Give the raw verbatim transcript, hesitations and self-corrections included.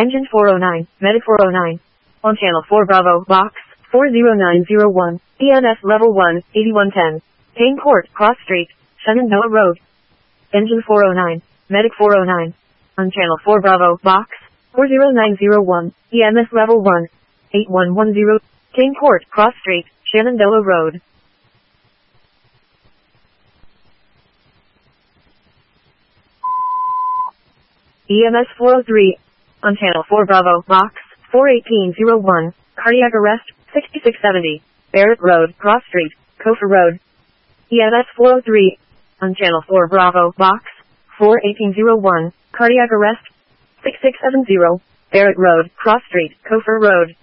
Engine four oh nine, Medic four oh nine. On channel four Bravo, box four zero nine zero one, E M S level one, eighty-one ten. Payne Court, Cross Street, Shenandoah Road. Engine four oh nine, Medic four oh nine. On channel four Bravo, box four zero nine zero one, E M S level one, eighty-one ten. Payne Court, Cross Street, Shenandoah Road. E M S four oh three. On channel four Bravo, box four eighteen oh one, cardiac arrest, sixty-six seventy, Barrett Road, Cross Street, Cofer Road. E M S four oh three. On channel four Bravo, box four eighteen oh one, cardiac arrest, sixty-six seventy, Barrett Road, Cross Street, Cofer Road.